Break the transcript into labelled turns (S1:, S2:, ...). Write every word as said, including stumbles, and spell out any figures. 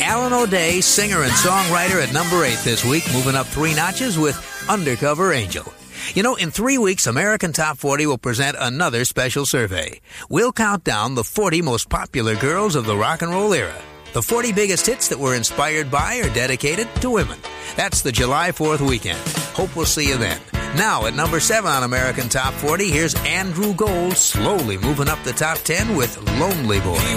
S1: Alan O'Day, singer and songwriter, at number eight this week, moving up three notches with Undercover Angel. You know, in three weeks, American Top forty will present another special survey. We'll count down the forty most popular girls of the rock and roll era. The forty biggest hits that were inspired by or dedicated to women. That's the July fourth weekend. Hope we'll see you then. Now, at number seven on American Top forty, here's Andrew Gold slowly moving up the top ten with Lonely Boy.